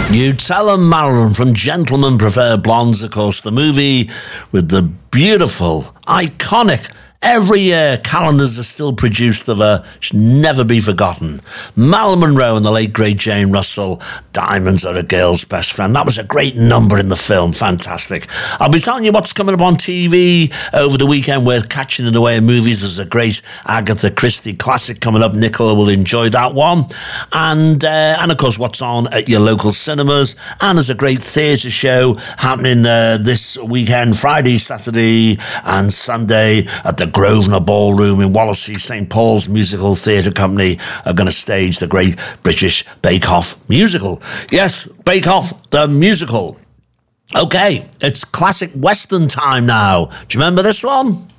You Tell 'Em Marilyn from Gentlemen Prefer Blondes, of course, the movie with the beautiful, iconic, every year calendars are still produced of her, should never be forgotten. Marilyn Monroe and the late great Jane Russell, Diamonds Are a Girl's Best Friend. That was a great number in the film, fantastic. I'll be telling you what's coming up on TV over the weekend. We're catching it away in movies. There's a great Agatha Christie classic coming up. Nicola will enjoy that one. And of course, what's on at your local cinemas. And there's a great theatre show happening this weekend, Friday, Saturday and Sunday at the Grosvenor Ballroom in Wallasey. St Paul's Musical Theatre Company are going to stage the great British Bake Off musical. Yes, Bake Off, the musical. Okay, it's classic Western time now. Do you remember this one?